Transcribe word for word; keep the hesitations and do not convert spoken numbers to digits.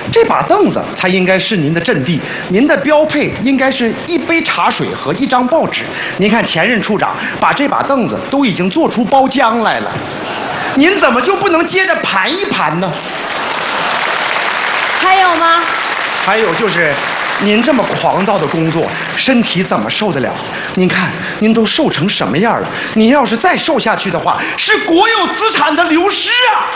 这把凳子才应该是您的阵地，您的标配应该是一杯茶水和一张报纸。您看前任处长把这把凳子都已经做出包浆来了，您怎么就不能接着盘一盘呢？ 还有吗？ 还有就是，您这么狂躁的工作，身体怎么受得了？您看，您都瘦成什么样了？您要是再瘦下去的话，是国有资产的流失啊！